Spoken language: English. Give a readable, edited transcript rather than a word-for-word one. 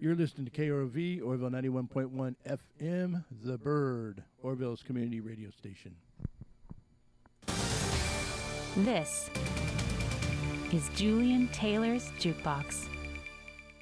You're listening to KROV, Orville 91.1 FM, The Bird, Orville's community radio station. This is Julian Taylor's Jukebox.